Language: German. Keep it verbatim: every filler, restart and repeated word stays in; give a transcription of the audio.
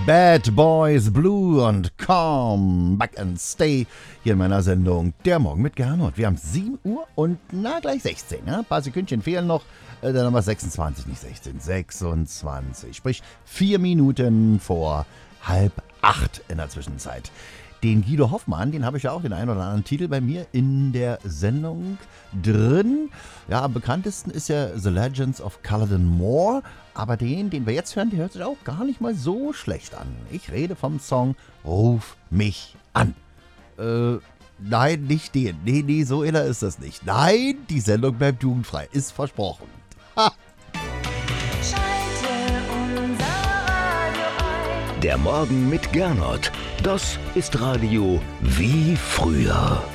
Bad Boys Blue und Come Back and Stay hier in meiner Sendung Der Morgen mit Gernot. Wir haben sieben Uhr und na gleich sechzehn. Ja? Ein paar Sekündchen fehlen noch. Äh, dann haben wir sechsundzwanzig, nicht sechzehn, sechsundzwanzig. Sprich vier Minuten vor halb acht in der Zwischenzeit. Den Guido Hoffmann, den habe ich ja auch den einen oder anderen Titel bei mir in der Sendung drin. Ja, am bekanntesten ist ja The Legends of Culloden Moor. Aber den, den wir jetzt hören, der hört sich auch gar nicht mal so schlecht an. Ich rede vom Song Ruf mich an. Äh, nein, nicht den. Nee, nee, so inner ist das nicht. Nein, die Sendung bleibt jugendfrei. Ist versprochen. Ha! Der Morgen mit Gernot. Das ist Radio wie früher.